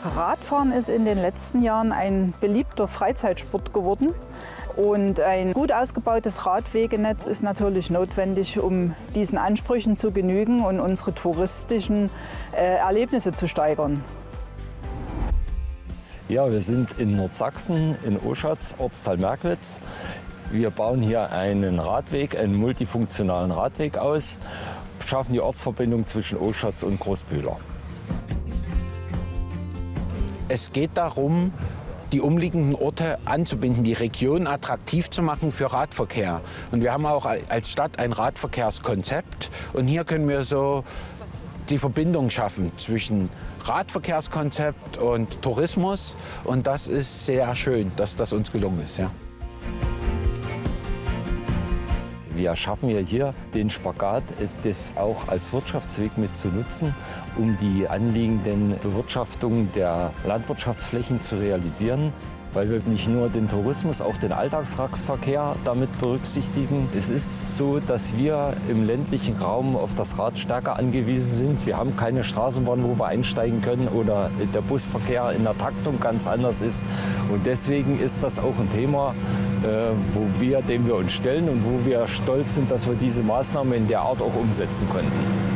Radfahren ist in den letzten Jahren ein beliebter Freizeitsport geworden. Und ein gut ausgebautes Radwegenetz ist natürlich notwendig, um diesen Ansprüchen zu genügen und unsere touristischen Erlebnisse zu steigern. Ja, wir sind in Nordsachsen, in Oschatz, Ortsteil Merkwitz. Wir bauen hier einen Radweg, einen multifunktionalen Radweg aus, schaffen die Ortsverbindung zwischen Oschatz und Großbühler. Es geht darum, die umliegenden Orte anzubinden, die Region attraktiv zu machen für Radverkehr. Und wir haben auch als Stadt ein Radverkehrskonzept. Und hier können wir so die Verbindung schaffen zwischen Radverkehrskonzept und Tourismus. Und das ist sehr schön, dass das uns gelungen ist. Ja. Wir schaffen hier den Spagat, das auch als Wirtschaftsweg mit zu nutzen, um die anliegenden Bewirtschaftungen der Landwirtschaftsflächen zu realisieren, weil wir nicht nur den Tourismus, auch den Alltagsradverkehr damit berücksichtigen. Es ist so, dass wir im ländlichen Raum auf das Rad stärker angewiesen sind. Wir haben keine Straßenbahn, wo wir einsteigen können, oder der Busverkehr in der Taktung ganz anders ist. Und deswegen ist das auch ein Thema, dem wir uns stellen und wo wir stolz sind, dass wir diese Maßnahme in der Art auch umsetzen konnten.